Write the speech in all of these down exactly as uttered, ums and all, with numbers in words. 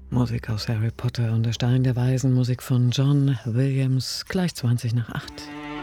Musik aus Harry Potter und der Stein der Weisen, Musik von John Williams, gleich zwanzig nach acht.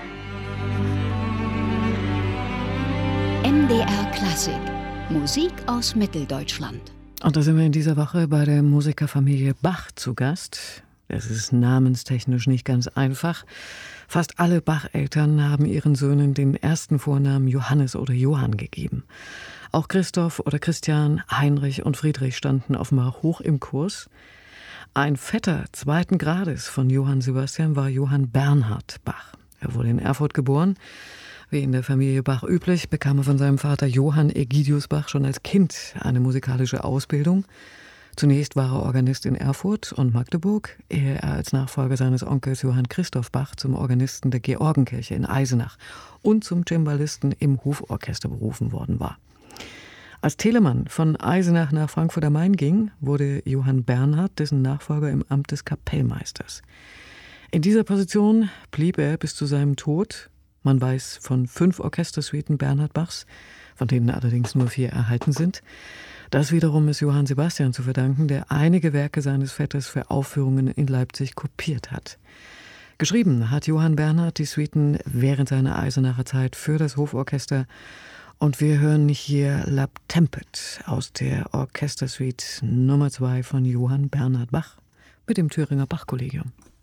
M D R Klassik, Musik aus Mitteldeutschland. Und da sind wir in dieser Woche bei der Musikerfamilie Bach zu Gast. Es ist namenstechnisch nicht ganz einfach. Fast alle Bach-Eltern haben ihren Söhnen den ersten Vornamen Johannes oder Johann gegeben. Auch Christoph oder Christian, Heinrich und Friedrich standen offenbar hoch im Kurs. Ein Vetter zweiten Grades von Johann Sebastian war Johann Bernhard Bach. Er wurde in Erfurt geboren. Wie in der Familie Bach üblich, bekam er von seinem Vater Johann Egidius Bach schon als Kind eine musikalische Ausbildung. Zunächst war er Organist in Erfurt und Magdeburg, ehe er als Nachfolger seines Onkels Johann Christoph Bach zum Organisten der Georgenkirche in Eisenach und zum Cembalisten im Hoforchester berufen worden war. Als Telemann von Eisenach nach Frankfurt am Main ging, wurde Johann Bernhard dessen Nachfolger im Amt des Kapellmeisters. In dieser Position blieb er bis zu seinem Tod. Man weiß von fünf Orchestersuiten Bernhard Bachs, von denen allerdings nur vier erhalten sind. Das wiederum ist Johann Sebastian zu verdanken, der einige Werke seines Vetters für Aufführungen in Leipzig kopiert hat. Geschrieben hat Johann Bernhard die Suiten während seiner Eisenacher Zeit für das Hoforchester. Und wir hören hier La Tempet aus der Orchestersuite Nummer zwei von Johann Bernhard Bach mit dem Thüringer Bachkollegium.